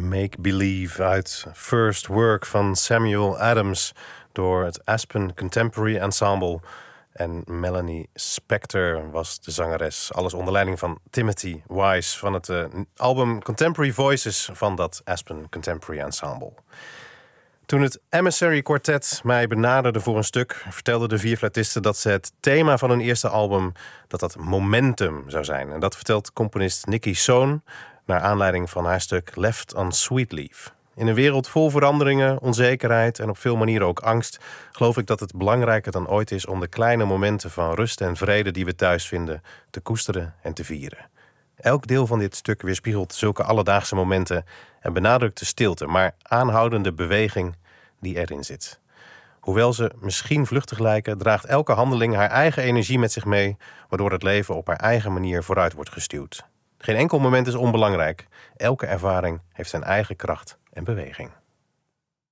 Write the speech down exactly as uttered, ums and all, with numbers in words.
Make Believe uit First Work van Samuel Adams door het Aspen Contemporary Ensemble. En Melanie Spector was de zangeres. Alles onder leiding van Timothy Wise van het uh, album Contemporary Voices van dat Aspen Contemporary Ensemble. Toen het Emissary Quartet mij benaderde voor een stuk, vertelden de vier fluitisten dat ze het thema van hun eerste album, dat dat momentum zou zijn. En dat vertelt componist Nicky Sohn naar aanleiding van haar stuk Left on Sweetleaf. In een wereld vol veranderingen, onzekerheid en op veel manieren ook angst, geloof ik dat het belangrijker dan ooit is om de kleine momenten van rust en vrede die we thuis vinden te koesteren en te vieren. Elk deel van dit stuk weerspiegelt zulke alledaagse momenten en benadrukt de stilte, maar aanhoudende beweging die erin zit. Hoewel ze misschien vluchtig lijken, draagt elke handeling haar eigen energie met zich mee, waardoor het leven op haar eigen manier vooruit wordt gestuwd. Geen enkel moment is onbelangrijk. Elke ervaring heeft zijn eigen kracht en beweging.